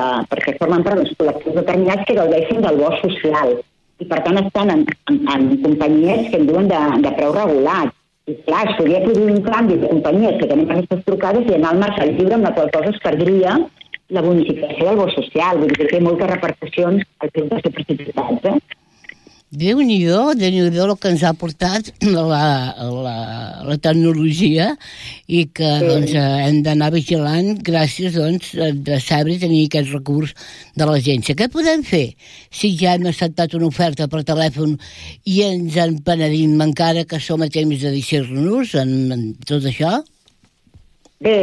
perquè formen part d'uns col·lectius determinats que gaudeixen del bo social. I per tant estan en companyies que en diuen de preu regulat. I clar, es podria produir un canvi de companyies que tenen aquestes trucades i anar al mercat lliure, amb la qual cosa es perdria la bonificació del bo social. Vull dir que té moltes repercussions al fet de ser precipitats, Déu-n'hi-do el que ens ha portat la tecnologia i que hem d'anar vigilant gràcies de saber tenir aquest recurs de l'agència. Què podem fer si ja hem acceptat una oferta per telèfon i ens en penedim encara que som a temps de deixar-nos en tot això? Bé,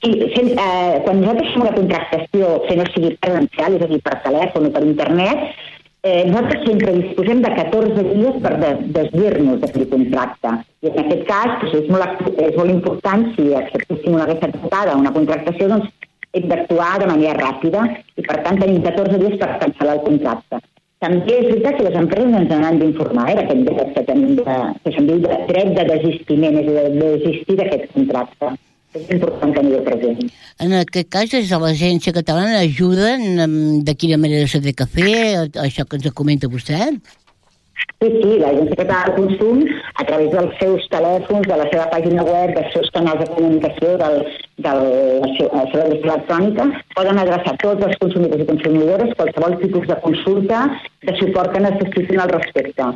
quan nosaltres fem una contractació que no sigui presencial, és a dir, per telèfon o per internet, nosaltres sempre disposem de 14 dies per desdir-nos d'aquell contracte. I en aquest cas és molt important, si acceptéssim una receptada o una contractació, doncs hem d'actuar de manera ràpida i per tant tenim 14 dies per cancel·lar el contracte. També és veritat que les empreses ens han d'informar d'aquest dret que tenim, que se'n diu dret de desistiment, és a dir, de desistir d'aquest contracte. És important tenir-ho present. En aquest cas, des de l'Agència Catalana ajuden de quina manera s'ha de fer, això que ens comenta vostè? Sí, l'Agència Catalana de Consum, a través dels seus telèfons, de la seva pàgina web, dels seus canals de comunicació, de la seva llista electrònica, poden adreçar tots els consumidors i consumidores qualsevol tipus de consulta, de suport que necessitin al respecte.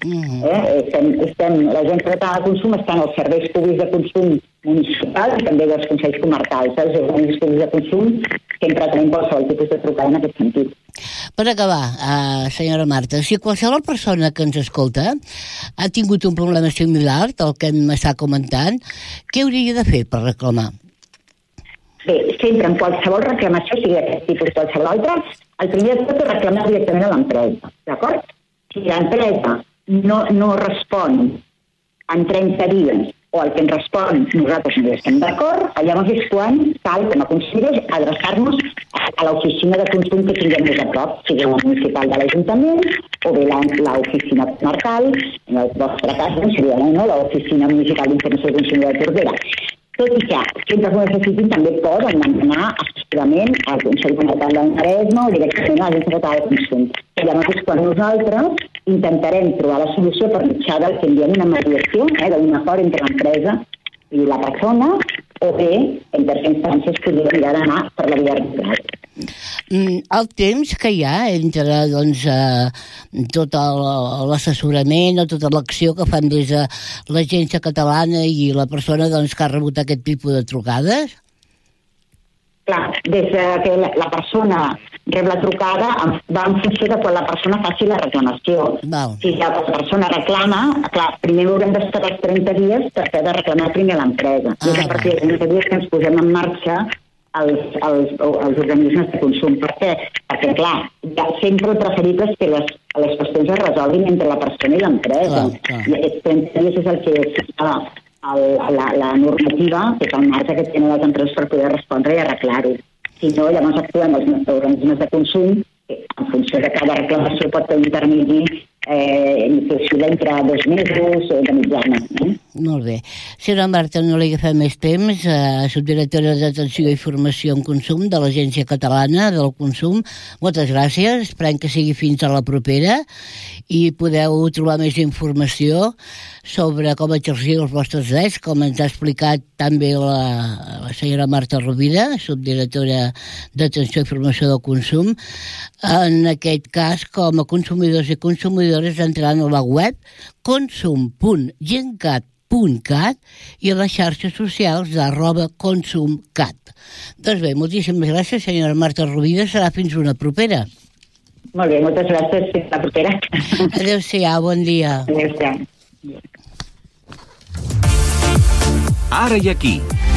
L'Agència Catalana de Consum està en els serveis públics de consum municipal i també dels consells comarcals. Els organismes públics de consum sempre tenim qualsevol tipus de trucada en aquest sentit. Per acabar, senyora Marta, si qualsevol persona que ens escolta ha tingut un problema similar al que m'està comentant, què hauria de fer per reclamar? Bé, sempre en qualsevol reclamació, sigui d'aquest tipus o qualsevol altre, el primer de tot és reclamar directament a l'empresa, d'acord? Si l'empresa no respon en 30 dies o el que ens respon nosaltres no estem d'acord, llavors és quan cal, com a consumidors, adreçar-nos a l'oficina de consum que tinguem més a prop, sigui la municipal de l'Ajuntament o bé l'oficina comarcal, en el vostre cas seria l'oficina municipal d'informació de consumidor de Tordera. Tot i que sempre que ho necessitin també poden anar assessorament al Consell Comarcal del Maresme o directament a l'Agència Catalana de Consum. I llavors és quan nosaltres intentarem trobar la solució per mitjà del que en diem una mediació, d'un acord entre l'empresa i la persona, o bé, en tercera instància, es podria mirar d'anar per la via arbitral. El temps que hi ha entre tot l'assessorament o tota l'acció que fan des de l'Agència Catalana i la persona que ha rebut aquest tipus de trucades? Clar, des que la persona rep la trucada va en funció de quan la persona faci la reclamació. Si la persona reclama, clar, primer haurem d'esperar 30 dies per fer de reclamar primer l'empresa. I és a partir de 30 dies que ens posem en marxa els organismes de consum. Per què? Perquè, clar, sempre el preferible és que les qüestions es resolguin entre la persona i l'empresa. I aquests 30 dies és el que fixa la normativa, que és el marge que tenen les empreses per poder respondre i arreglar-ho. Si no, llavors actuen els nostres organismes de consum, que en funció de cada reclamació pot tenir un termini que oscil·la entre 2 mesos de mitjana. Molt bé. Senyora Marta, no li agafem més temps, subdirectora d'Atenció i Formació en Consum de l'Agència Catalana del Consum. Moltes gràcies, esperem que sigui fins a la propera i podeu trobar més informació sobre com exercir els vostres drets, com ens ha explicat també la senyora Marta Rovira, subdirectora d'Atenció i Formació del Consum. En aquest cas, com a consumidors i consumidores, entraran a la web consum.gencat.cat i a les xarxes socials @consumcat. Doncs bé, moltíssimes gràcies, senyora Marta Rovira. Serà fins una propera. Molt bé, moltes gràcies. Fins la propera. Adéu-siau, bon dia. Adéu-siau. Ara i aquí.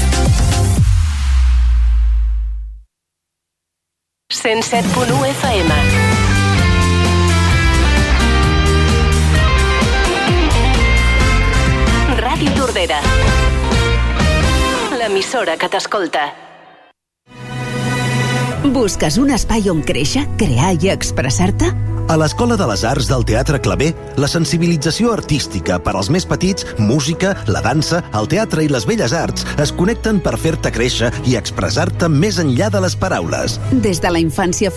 107.1 FM. Ràdio Tordera. L'emissora que t'escolta. Busques un espai on créixer, crear i expressar-te? A l'Escola de les Arts del Teatre Claver, la sensibilització artística per als més petits, música, la dansa, el teatre i les belles arts es connecten per fer-te créixer i expressar-te més enllà de les paraules. Des de la infància